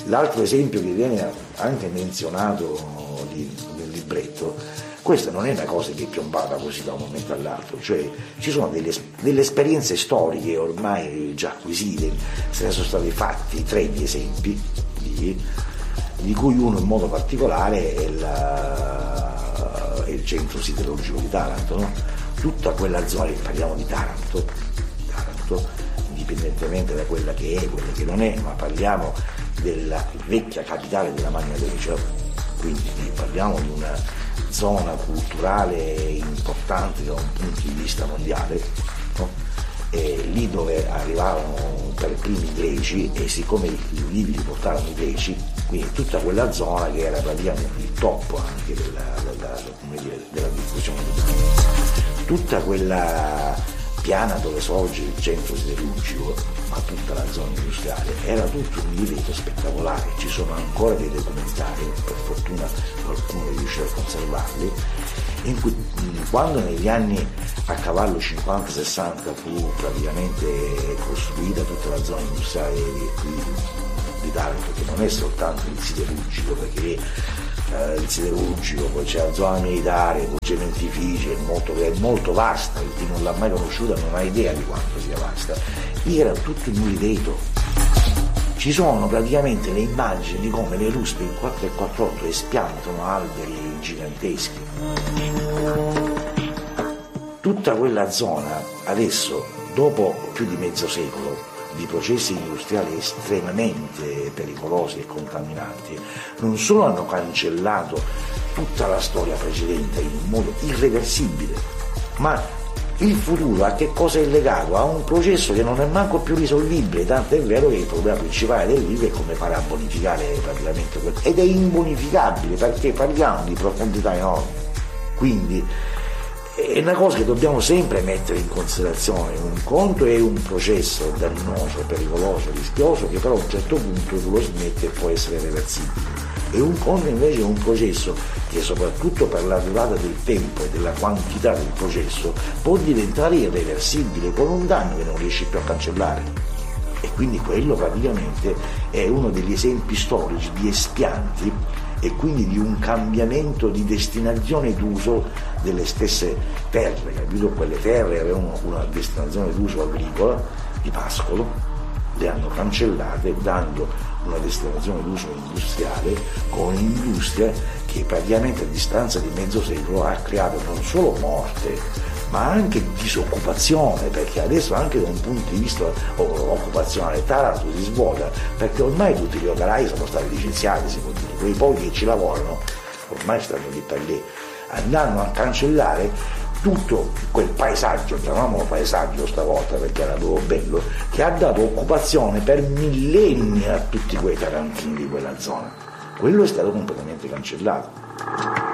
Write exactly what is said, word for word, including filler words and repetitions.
l'altro esempio che viene anche menzionato di, nel libretto, questa non è una cosa che è piombata così da un momento all'altro, cioè ci sono delle, delle esperienze storiche ormai già acquisite, se ne sono stati fatti tre di esempi, di, di cui uno in modo particolare è, la, è il centro siderurgico di Taranto, no? Tutta quella zona, parliamo di Taranto, Taranto, indipendentemente da quella che è, quella che non è, ma parliamo della vecchia capitale della Magna Grecia, quindi parliamo di una zona culturale importante da un punto di vista mondiale, no? E lì dove arrivarono per primi i greci, e siccome i libri li portarono i greci, quindi tutta quella zona che era praticamente il top anche della, della, come dire, della diffusione di tutta quella piana dove sorge il centro siderurgico, ma tutta la zona industriale, era tutto un livello spettacolare. Ci sono ancora dei documentari, per fortuna qualcuno riuscì a conservarli, in cui quando negli anni a cavallo cinquanta sessanta fu praticamente costruita tutta la zona industriale di, di Taranto, che non è soltanto il siderurgico, perché Uh, il siderurgico, poi c'è la zona militare, poi cementifici, è molto, è molto vasta, e chi non l'ha mai conosciuta non ha idea di quanto sia vasta. Era tutto in Uliveto. Ci sono praticamente le immagini di come le ruspe in quattro e quarantotto espiantano alberi giganteschi. Tutta quella zona adesso, dopo più di mezzo secolo di processi industriali estremamente pericolosi e contaminanti, non solo hanno cancellato tutta la storia precedente in un modo irreversibile, ma il futuro a che cosa è legato? A un processo che non è manco più risolvibile, tanto è vero che il problema principale del libro è come fare a bonificare praticamente quello, ed è imbonificabile perché parliamo di profondità enormi. Quindi è una cosa che dobbiamo sempre mettere in considerazione. Un conto è un processo dannoso, pericoloso, rischioso, che però a un certo punto tu lo smetti e può essere reversibile, e un conto invece è un processo che, soprattutto per la durata del tempo e della quantità del processo, può diventare irreversibile con un danno che non riesci più a cancellare. E quindi quello praticamente è uno degli esempi storici di espianti e quindi di un cambiamento di destinazione d'uso delle stesse terre, capito? Quelle terre avevano una destinazione d'uso agricola, di pascolo, le hanno cancellate dando una destinazione d'uso industriale, con un'industria che praticamente a distanza di mezzo secolo ha creato non solo morte ma anche disoccupazione, perché adesso anche da un punto di vista occupazionale Taranto si svuota, perché ormai tutti gli operai sono stati licenziati, si può dire, quei pochi che ci lavorano ormai stanno lì per lì, andranno a cancellare tutto quel paesaggio, chiamiamolo paesaggio stavolta perché era proprio bello, che ha dato occupazione per millenni a tutti quei tarantini di quella zona. Quello è stato completamente cancellato.